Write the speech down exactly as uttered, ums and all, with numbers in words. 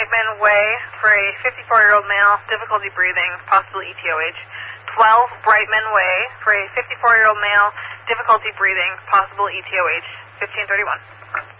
Brightman Way for a fifty-four-year-old male, difficulty breathing, possible E T O H. twelve Brightman Way for a fifty-four-year-old male, difficulty breathing, possible E T O H. fifteen thirty-one.